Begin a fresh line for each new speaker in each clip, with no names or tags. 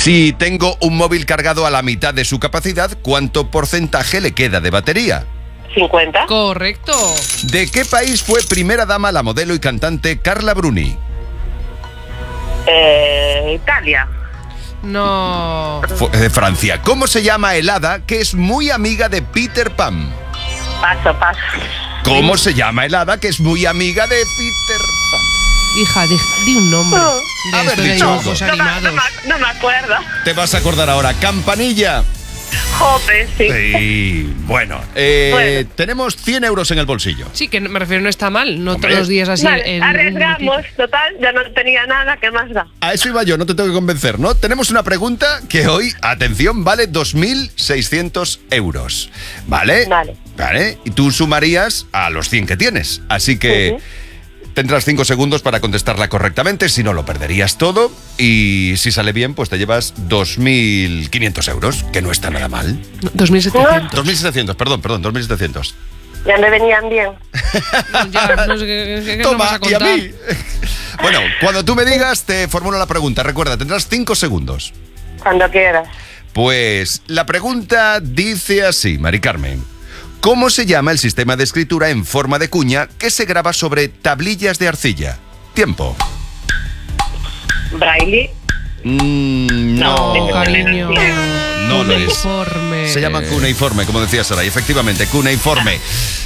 Si tengo un móvil cargado a la mitad de su capacidad, ¿cuánto porcentaje le queda de batería?
50.
Correcto.
¿De qué país fue primera dama la modelo y cantante Carla Bruni?
Italia.
No.
De Francia. ¿Cómo se llama el hada que es muy amiga de Peter Pan?
Paso.
¿Cómo se llama el hada que es muy amiga de Peter Pan?
Hija, di un nombre.
No.
De
Haber
esto de
dicho
dibujos
algo.
animados.
No me acuerdo.
Te vas a acordar ahora. Campanilla.
Jope, sí.
Sí. Bueno, tenemos 100 euros en el bolsillo.
Sí, que me refiero, no está mal. No
Hombre.
todos los días así.
Vale, arriesgamos. Total, ya no tenía nada. ¿Qué más da?
A eso iba yo, no te tengo que convencer, ¿no? Tenemos una pregunta que hoy, atención, vale 2.600 euros. ¿Vale? Vale. Y tú sumarías a los 100 que tienes. Así que tendrás 5 segundos para contestarla correctamente. Si no, lo perderías todo. Y si sale bien, pues te llevas 2.500 euros, que no está nada mal.
2.700.
2.700, perdón, 2.700.
Ya me venían bien.
Ya, no sé qué
Toma,
nos vas a
y a
contar.
mí. Bueno, cuando tú me digas, te formulo la pregunta. Recuerda, tendrás 5 segundos.
Cuando quieras.
Pues la pregunta dice así, Mari Carmen. ¿Cómo se llama el sistema de escritura en forma de cuña que se graba sobre tablillas de arcilla? Tiempo.
Braille.
No,
cariño.
No lo es.
Uniforme.
Se llama cuneiforme, como decía Sara, y efectivamente, cuneiforme.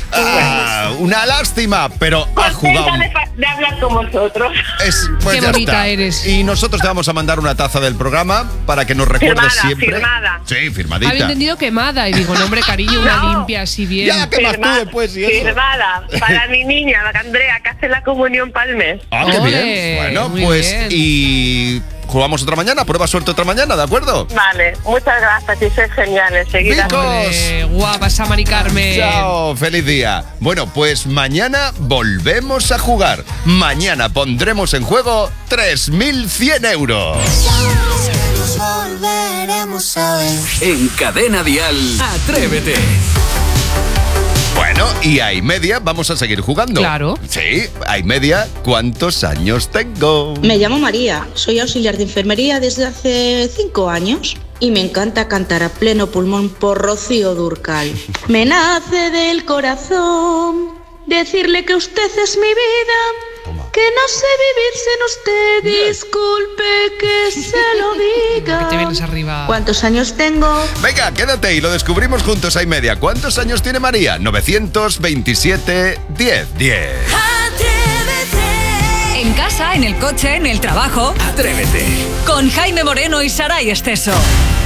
Una lástima, pero ha jugado.
De hablar con vosotros.
Pues
Qué
ya
bonita
está.
eres.
Y nosotros te vamos a mandar una taza del programa para que nos recuerdes siempre.
Firmada.
Sí, firmadita.
Había entendido quemada y digo, no, hombre, cariño, una
No.
limpia así bien.
Ya, ¿qué más tú después y eso?
Firmada. Para mi niña, Andrea, que hace la comunión para el mes.
Ah, qué
Ole,
bien. Bueno,
muy
pues
bien.
y jugamos otra mañana, prueba suerte otra mañana, ¿de acuerdo?
Vale, muchas gracias y sois geniales. Seguida.
Vico.
Ole, guapa, Mari Carmen.
Chao, feliz día. Bueno, pues mañana volvemos a jugar. Mañana pondremos en juego 3.100 euros.
Nos volveremos a ver.
En Cadena Dial, Atrévete.
Bueno, y a y media vamos a seguir jugando.
Claro.
Sí, a y media, ¿cuántos años tengo?
Me llamo María, soy auxiliar de enfermería desde hace 5 años y me encanta cantar a pleno pulmón por Rocío Dúrcal. Me nace del corazón decirle que usted es mi vida, que no sé vivir sin usted, disculpe que se lo diga.
Que te vienes arriba.
¿Cuántos años tengo?
Venga, quédate y lo descubrimos juntos a y media. ¿Cuántos años tiene María? 927 10 10.
Atrévete.
En casa, en el coche, en el trabajo.
Atrévete.
Con Jaime Moreno y Saray Esteso.